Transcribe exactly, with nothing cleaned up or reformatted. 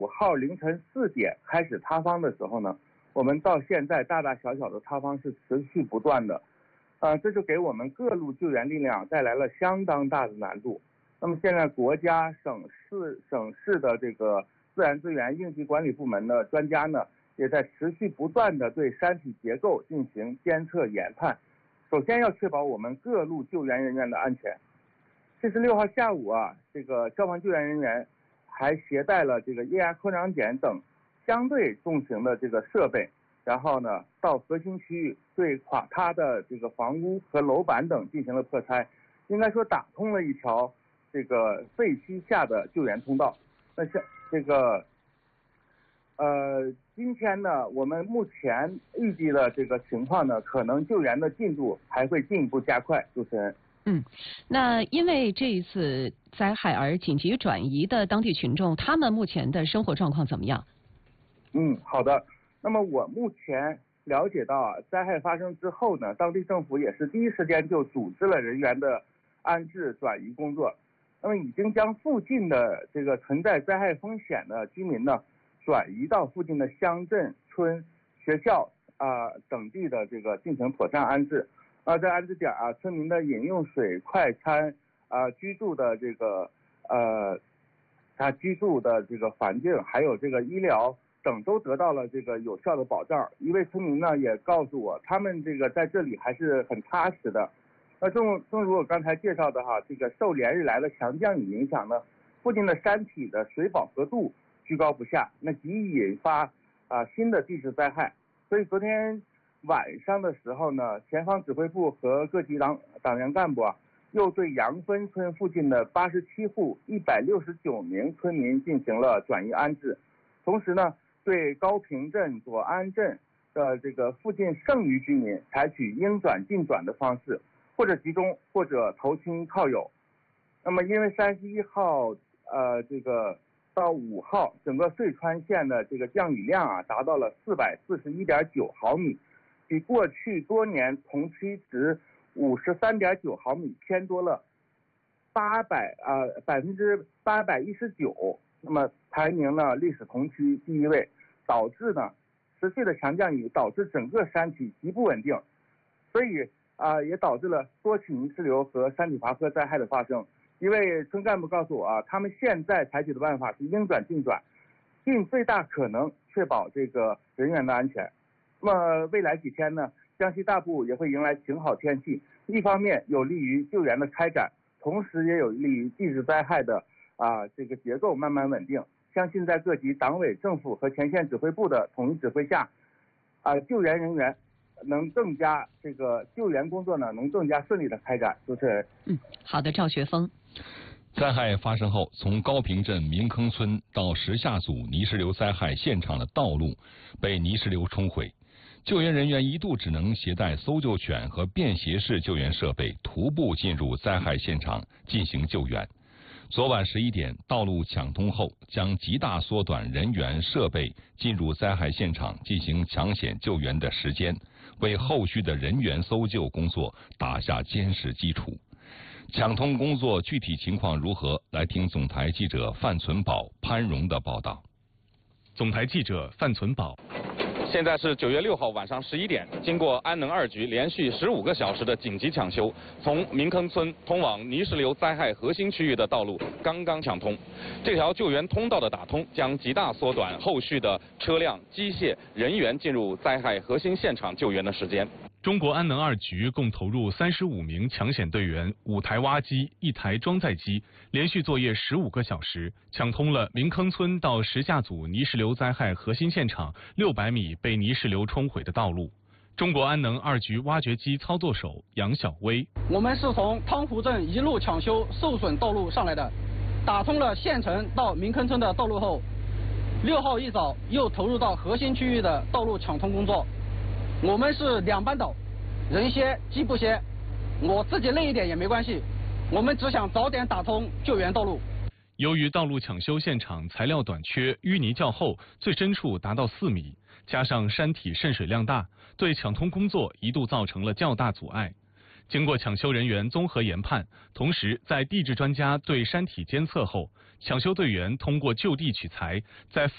五号凌晨四点开始塌方的时候呢，我们到现在大大小小的塌方是持续不断的，呃，这就给我们各路救援力量带来了相当大的难度。那么现在国家、省市、省市的这个自然资源应急管理部门的专家呢，也在持续不断的对山体结构进行监测研判。首先要确保我们各路救援人员的安全。七十六号下午啊，这个消防救援人员还携带了这个液压扩张锏等相对重型的这个设备，然后呢，到核心区域对垮塌的这个房屋和楼板等进行了破拆，应该说打通了一条这个废墟下的救援通道。那像这个，呃，今天呢，我们目前预计的这个情况呢，可能救援的进度还会进一步加快。主持人。 嗯，那因为这一次灾害而紧急转移的当地群众，他们目前的生活状况怎么样？ 嗯，好的。那么我目前了解到啊，灾害发生之后呢，当地政府也是第一时间就组织了人员的安置转移工作。那么已经将附近的这个存在灾害风险的居民呢，转移到附近的乡镇、村、学校啊、呃、等地的这个进行妥善安置。啊，在安置点啊，村民的饮用水、快餐啊、居住的这个呃，他居住的这个环境，还有这个医疗等都得到了这个有效的保障。一位村民呢也告诉我，他们这个在这里还是很踏实的。那正正如我刚才介绍的哈，这个受连日来的强降雨影响呢，附近的山体的水饱和度居高不下，那极易引发啊新的地质灾害。所以昨天晚上的时候呢，前方指挥部和各级党党员干部啊，又对杨分村附近的八十七户一百六十九名村民进行了转移安置，同时呢，对高坪镇、左安镇的这个附近剩余居民采取应转尽转的方式，或者集中，或者投亲靠友。那么，因为三十一号呃这个到五号，整个遂川县的这个降雨量啊，达到了四百四十一点九毫米。比过去多年同期值五十三点九毫米偏多了八百啊百分之八百一十九，那么排名呢历史同期第一位，导致呢持续的强降雨导致整个山体极不稳定，所以啊、呃、也导致了多起泥石流和山体滑坡灾害的发生。一位村干部告诉我啊，他们现在采取的办法是应转尽转，尽最大可能确保这个人员的安全。那么未来几天呢，江西大部也会迎来晴好天气，一方面有利于救援的开展，同时也有利于地质灾害的啊这个结构慢慢稳定。相信在各级党委政府和前线指挥部的统一指挥下，啊救援人员能更加这个救援工作呢能更加顺利的开展。主持人。 嗯，好的，赵学峰。 灾害发生后，从高坪镇明坑村到石下组泥石流灾害现场的道路被泥石流冲毁。救援人员一度只能携带搜救犬和便携式救援设备徒步进入灾害现场进行救援。昨晚十一点，道路抢通后，将极大缩短人员设备进入灾害现场进行抢险救援的时间，为后续的人员搜救工作打下坚实基础。抢通工作具体情况如何？来听总台记者范存宝、潘荣的报道。 总台记者范存宝。 现在是九月六号晚上十一点，经过安能二局连续十五个小时的紧急抢修，从明坑村通往泥石流灾害核心区域的道路刚刚抢通。这条救援通道的打通，将极大缩短后续的车辆、机械、人员进入灾害核心现场救援的时间。 中国安能二局共投入三十五名抢险队员、五台挖机、一台装载机，连续作业十五个小时，抢通了明坑村到石下组泥石流灾害核心现场六百米被泥石流冲毁的道路。中国安能二局挖掘机操作手杨晓威： 我们是从汤湖镇一路抢修受损道路上来的，打通了县城到明坑村的道路后，六号一早又投入到核心区域的道路抢通工作。我们是两班倒，人歇机不歇，我自己累一点也没关系，我们只想早点打通救援道路。 由于道路抢修现场材料短缺，淤泥较厚，最深处达到四米，加上山体渗水量大，对抢通工作一度造成了较大阻碍。经过抢修人员综合研判，同时在地质专家对山体监测后，抢修队员通过就地取材，在